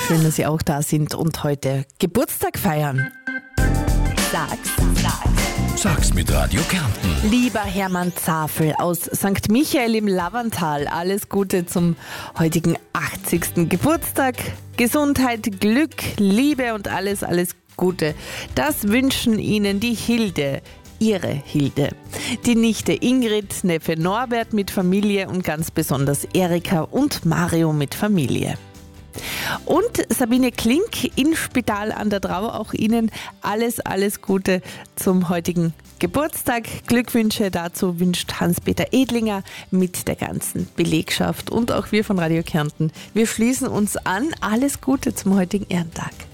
Schön, dass Sie auch da sind und heute Geburtstag feiern. Sag's mit Radio Kärnten. Lieber Hermann Zafel aus St. Michael im Lavantal, alles Gute zum heutigen 80. Geburtstag. Gesundheit, Glück, Liebe und alles Gute. Das wünschen Ihnen die Hilde. Ihre Hilde. Die Nichte Ingrid, Neffe Norbert mit Familie und ganz besonders Erika und Mario mit Familie. Und Sabine Klink in Spital an der Drau, auch Ihnen alles Gute zum heutigen Geburtstag. Glückwünsche dazu wünscht Hans-Peter Edlinger mit der ganzen Belegschaft und auch wir von Radio Kärnten. Wir schließen uns an. Alles Gute zum heutigen Ehrentag.